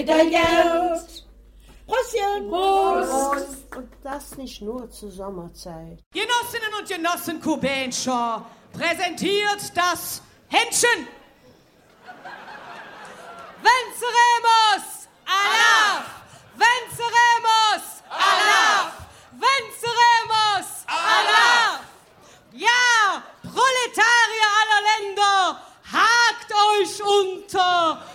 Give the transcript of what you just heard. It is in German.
Medaillons! Prostchen! Prost! Und das nicht nur zur Sommerzeit. Genossinnen und Genossen Kubenscher präsentiert das Händchen. Venceremos! Allah! Venceremos! Allah! Venceremos! Allah! Ja, Proletarier aller Länder, hakt euch unter!